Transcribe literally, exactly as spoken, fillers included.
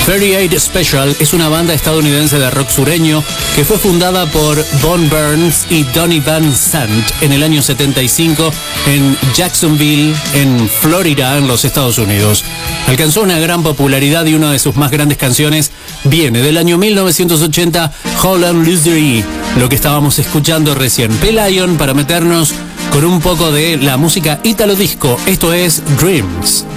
treinta y ocho Special es una banda estadounidense de rock sureño que fue fundada por Bon Burns y Donny Van Sant en el año setenta y cinco en Jacksonville, en Florida, en los Estados Unidos. Alcanzó una gran popularidad y una de sus más grandes canciones viene del año mil novecientos ochenta, Holland Luthery, lo que estábamos escuchando recién. Pelion, para meternos con un poco de la música ítalo disco. Esto es Dreams.